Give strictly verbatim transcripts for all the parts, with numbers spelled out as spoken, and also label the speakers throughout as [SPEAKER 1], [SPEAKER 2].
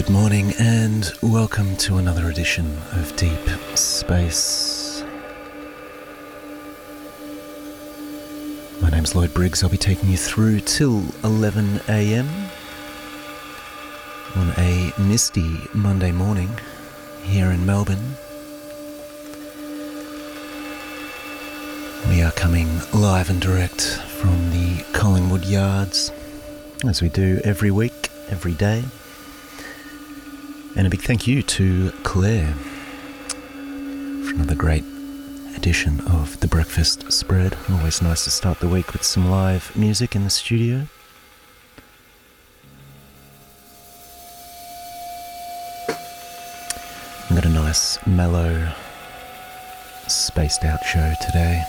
[SPEAKER 1] Good morning and welcome to another edition of Deep Space. My name's Lloyd Briggs. I'll be taking you through till eleven a m on a misty Monday morning here in Melbourne. We are coming live and direct from the Collingwood Yards, as we do every week, every day. And a big thank you to Claire for another great edition of The Breakfast Spread. Always nice to start the week with some live music in the studio. I've got a nice, mellow, spaced out show today.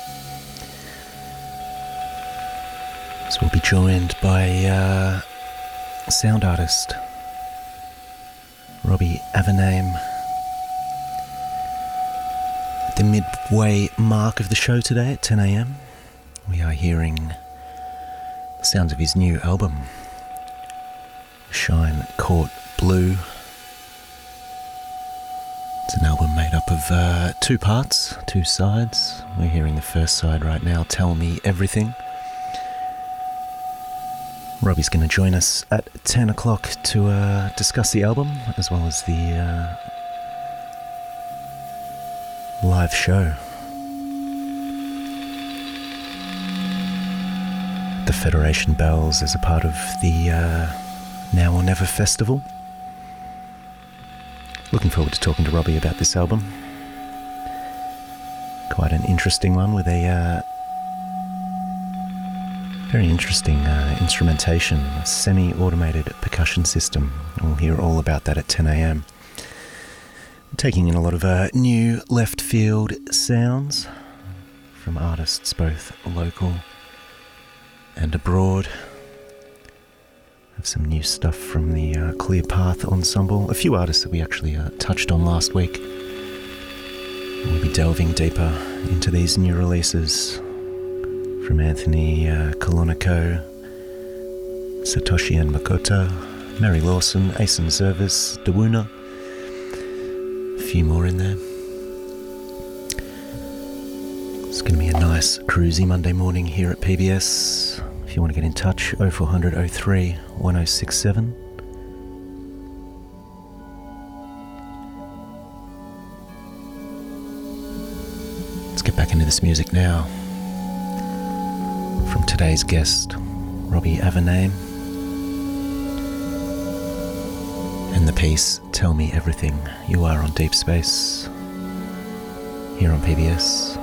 [SPEAKER 1] So we'll be joined by uh, sound artist Robbie Avename. At the midway mark of the show today at ten a m, we are hearing the sounds of his new album, Shine Court Blue. It's an album made up of uh, two parts, two sides. We're hearing the first side right now, Tell Me Everything. Robbie's going to join us at ten o'clock to uh, discuss the album, as well as the uh, live show. The Federation Bells as a part of the uh, Now or Never festival. Looking forward to talking to Robbie about this album. Quite an interesting one with a uh, very interesting uh, instrumentation, a semi-automated percussion system. We'll hear all about that at ten a m. Taking in a lot of uh, new left field sounds from artists both local and abroad. Have some new stuff from the uh, Clear Path Ensemble, a few artists that we actually uh, touched on last week. We'll be delving deeper into these new releases from Anthony uh, Koloniko, Satoshi and Makota, Mary Lawson, Asen Service, Dawuna, a few more in there. It's going to be a nice cruisy Monday morning here at P B S. If you want to get in touch, oh four hundred oh three one oh six seven. Let's get back into this music now. From today's guest, Robbie Avename, and the piece Tell Me Everything. You are on Deep Space, here on P B S.